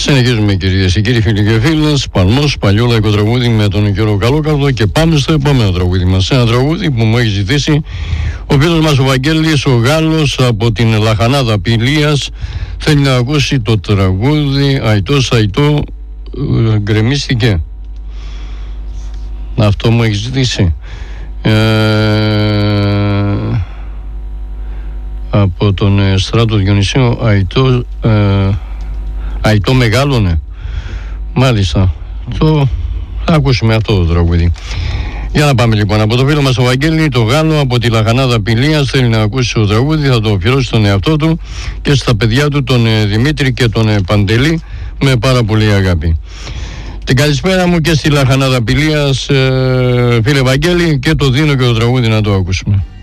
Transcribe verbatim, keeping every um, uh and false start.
Συνεχίζουμε κυρίες και κύριοι, φίλοι και φίλες. Παλμός, παλιό λαϊκό τραγούδι με τον Γιώργο Καλόκαρδο. Και πάμε στο επόμενο τραγούδι μας. Ένα τραγούδι που μου έχει ζητήσει ο φίλος μας ο Βαγγέλης, ο Γάλλος από την Λαχανάδα Πηλίας. Θέλει να ακούσει το τραγούδι Αϊτός Αϊτό γκρεμίστηκε. Αυτό μου έχει ζητήσει. Ε, από τον ε, Στράτο Διονυσίου Αϊτό, ε, Αϊτό μεγάλωνε. Μάλιστα. Το, θα ακούσουμε αυτό το τραγούδι. Για να πάμε λοιπόν. Από το φίλο μας ο Βαγγέλη, το Γάλλο από τη Λαχανάδα Πηλίας, θέλει να ακούσει το τραγούδι. Θα το αφιερώσει στον εαυτό του και στα παιδιά του, τον ε, Δημήτρη και τον ε, Παντελή, με πάρα πολύ αγάπη. Την καλησπέρα μου και στη Λαχανάδα Πηλίας, ε, φίλε Βαγγέλη, και το δίνω και το τραγούδι να το ακούσουμε.